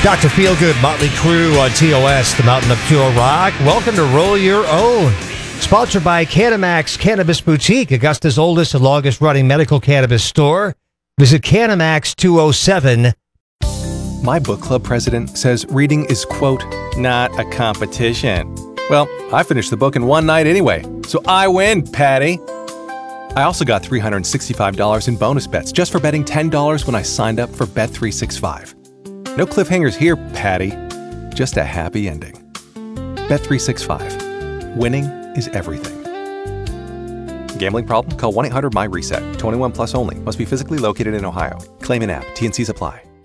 Dr. Feelgood, Motley Crue on TOS, the Mountain of Pure Rock. Welcome to Roll Your Own. Sponsored by Canamax Cannabis Boutique, Augusta's oldest and longest running medical cannabis store. Visit Canamax 207. My book club president says reading is, quote, not a competition. Well, I finished the book in one night anyway, so I win, Patty. I also got $365 in bonus bets just for betting $10 when I signed up for Bet365. No cliffhangers here, Patty. Just a happy ending. Bet365. Winning is everything. Gambling problem? Call 1-800-MY-RESET. 21 plus only. Must be physically located in Ohio. Claim in app. T&Cs apply.